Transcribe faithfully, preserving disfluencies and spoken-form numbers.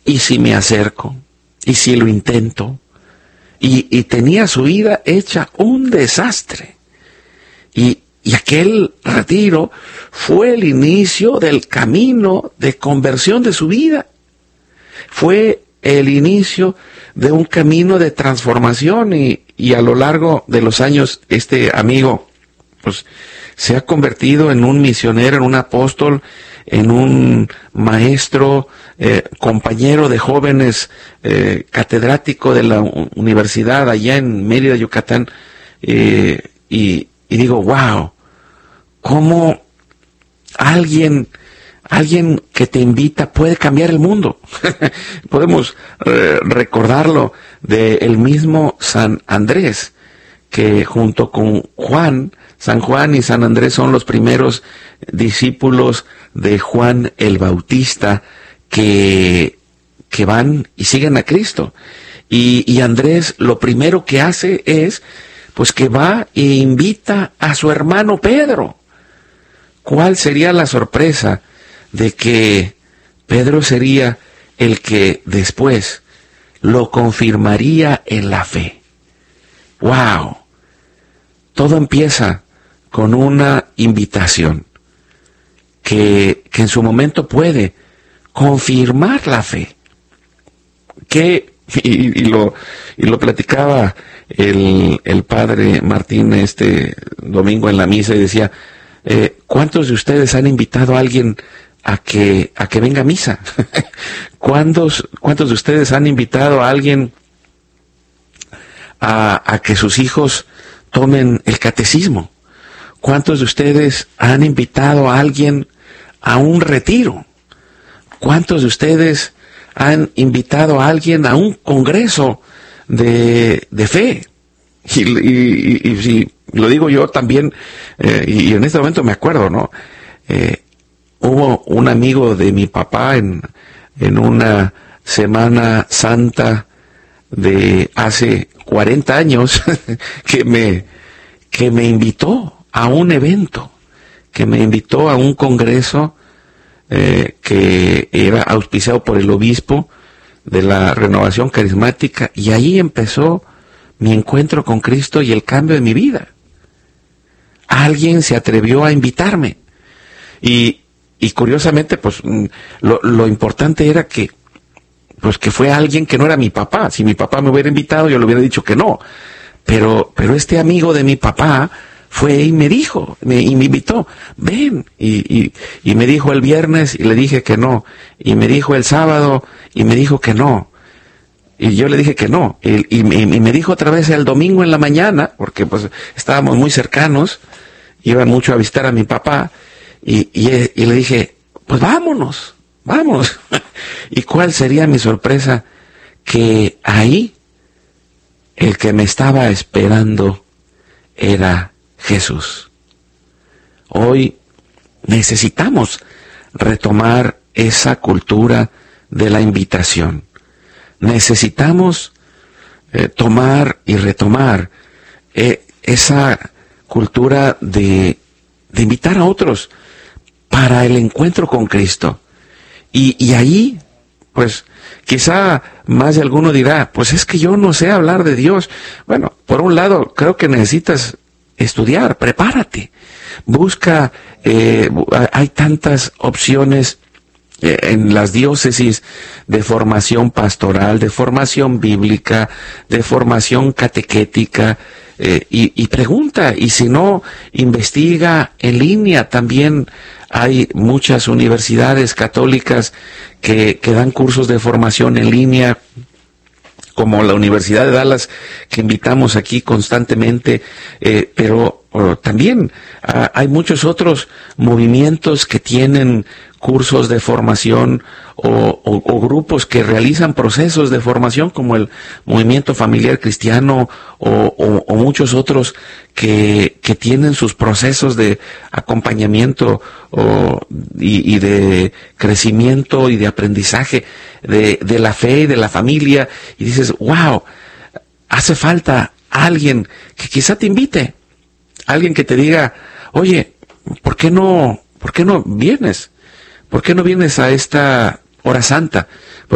¿y si me acerco? ¿Y si lo intento? Y, y tenía su vida hecha un desastre. Y, y aquel retiro fue el inicio del camino de conversión de su vida. Fue el inicio de un camino de transformación y, y a lo largo de los años este amigo pues se ha convertido en un misionero, en un apóstol, en un maestro, eh, compañero de jóvenes, eh, catedrático de la universidad allá en Mérida, Yucatán, eh, y, y digo, wow, cómo alguien, alguien que te invita puede cambiar el mundo. Podemos eh, recordarlo del mismo San Andrés, que junto con Juan, San Juan y San Andrés son los primeros discípulos de Juan el Bautista que, que van y siguen a Cristo. Y, y Andrés lo primero que hace es, pues que va e invita a su hermano Pedro. ¿Cuál sería la sorpresa de que Pedro sería el que después lo confirmaría en la fe? ¡Wow! Todo empieza con una invitación que, que en su momento puede confirmar la fe. Que, y, y, lo, y lo platicaba el, el padre Martín este domingo en la misa y decía, eh, ¿cuántos de ustedes han invitado a alguien a que, a que venga a misa? ¿Cuántos, ¿Cuántos de ustedes han invitado a alguien a, a que sus hijos tomen el catecismo? ¿Cuántos de ustedes han invitado a alguien a un retiro? ¿Cuántos de ustedes han invitado a alguien a un congreso de, de fe? Y, y, y, y si lo digo yo también, eh, y, y en este momento me acuerdo, ¿no? Eh, hubo un amigo de mi papá en, en una Semana Santa de hace cuarenta años que me, que me invitó a un evento, que me invitó a un congreso eh, que era auspiciado por el obispo de la Renovación Carismática, y ahí empezó mi encuentro con Cristo y el cambio de mi vida. Alguien se atrevió a invitarme y, y curiosamente pues lo, lo importante era que pues que fue alguien que no era mi papá. Si mi papá me hubiera invitado, yo le hubiera dicho que no. Pero, pero este amigo de mi papá fue y me dijo, me, y me invitó, ven. Y, y, y me dijo el viernes y le dije que no. Y me dijo el sábado y me dijo que no. Y yo le dije que no. Y, y, y me dijo otra vez el domingo en la mañana, porque pues estábamos muy cercanos, iban mucho a visitar a mi papá, y, y, y le dije, pues vámonos. Vamos. ¿Y cuál sería mi sorpresa? Que ahí el que me estaba esperando era Jesús. Hoy necesitamos retomar esa cultura de la invitación. Necesitamos eh, tomar y retomar eh, esa cultura de, de invitar a otros para el encuentro con Cristo. Y, y ahí, pues, quizá más de alguno dirá, pues es que yo no sé hablar de Dios. Bueno, por un lado, creo que necesitas estudiar, prepárate. Busca, eh, hay tantas opciones eh, en las diócesis de formación pastoral, de formación bíblica, de formación catequética, eh, y, y pregunta, y si no, investiga en línea también. Hay muchas universidades católicas que, que dan cursos de formación en línea, como la Universidad de Dallas, que invitamos aquí constantemente, eh, pero oh, también ah, hay muchos otros movimientos que tienen cursos de formación o, o, o grupos que realizan procesos de formación, como el Movimiento Familiar Cristiano o, o, o muchos otros que, que tienen sus procesos de acompañamiento o, y, y de crecimiento y de aprendizaje de, de la fe y de la familia, y dices, wow, hace falta alguien que quizá te invite, alguien que te diga, oye, ¿por qué no, por qué no vienes? ¿Por qué no vienes a esta hora santa?